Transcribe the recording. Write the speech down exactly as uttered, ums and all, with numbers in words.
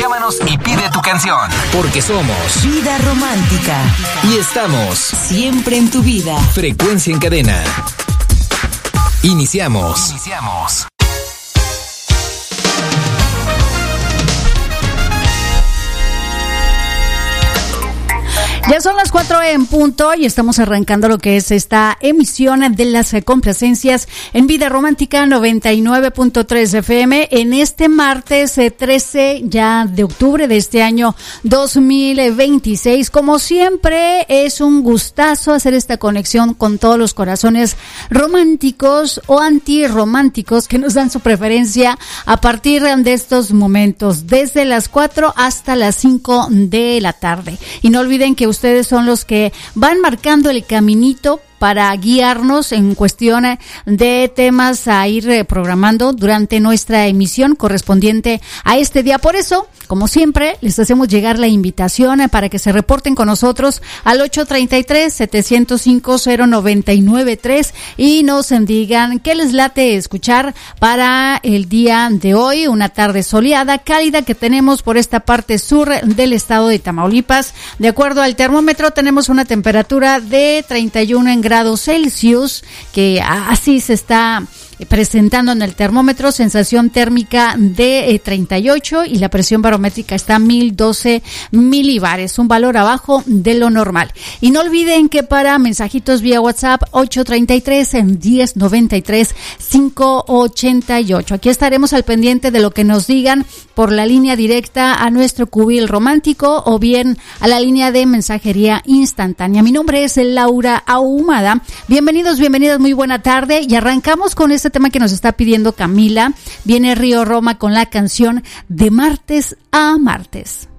Llámanos y pide tu canción. Porque somos Vida Romántica. Y estamos siempre en tu vida. Frecuencia en Cadena. Iniciamos. Iniciamos. Ya son las cuatro en punto y estamos arrancando lo que es esta emisión de las complacencias en Vida Romántica noventa y nueve punto tres F M en este martes trece ya de octubre de este año dos mil veintiséis. Como siempre, es un gustazo hacer esta conexión con todos los corazones románticos o antirrománticos que nos dan su preferencia a partir de estos momentos, desde las cuatro hasta las cinco de la tarde. Y no olviden que ustedes son los que van marcando el caminito para guiarnos en cuestión de temas a ir programando durante nuestra emisión correspondiente a este día. Por eso, como siempre, les hacemos llegar la invitación para que se reporten con nosotros al ocho treinta y tres, setecientos cinco, cero noventa y nueve tres y nos digan qué les late escuchar para el día de hoy, una tarde soleada, cálida que tenemos por esta parte sur del estado de Tamaulipas. De acuerdo al termómetro, tenemos una temperatura de treinta y uno en grados Celsius, que así se está presentando en el termómetro, sensación térmica de eh, treinta y ocho y la presión barométrica está a mil doce milibares, un valor abajo de lo normal. Y no olviden que para mensajitos vía WhatsApp ocho treinta y tres en diez noventa y tres quinientos ochenta y ocho. Aquí estaremos al pendiente de lo que nos digan por la línea directa a nuestro cubil romántico o bien a la línea de mensajería instantánea. Mi nombre es Laura Ahumada. Bienvenidos, bienvenidas, muy buena tarde y arrancamos con este tema que nos está pidiendo Camila. Viene Río Roma con la canción De Martes a Martes.